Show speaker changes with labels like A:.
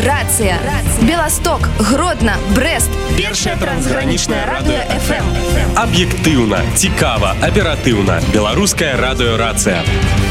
A: Рация. Белосток, Гродно, Брест.
B: Першае трансгранічнае радыё FM.
C: Аб'ектыўна, цікава, аператыўна. Беларускае радыё «Рацыя».